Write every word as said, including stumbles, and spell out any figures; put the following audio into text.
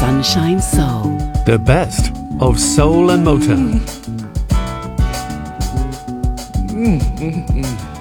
Sunshine Soul. The best of soul and Motown. Mm, mm, mm.